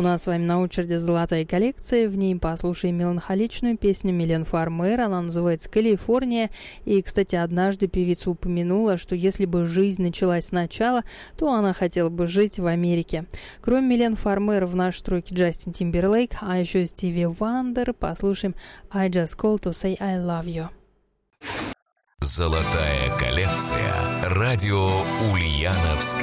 У нас с вами на очереди золотая коллекция. В ней послушаем меланхоличную песню Милен Фармер. Она называется «Калифорния». И, кстати, однажды певица упомянула, что если бы жизнь началась сначала, то она хотела бы жить в Америке. Кроме Милен Фармер в нашей стройке Джастин Тимберлейк, а еще Стиви Вандер. Послушаем «I just called to say I love you». Золотая коллекция. Радио Ульяновск.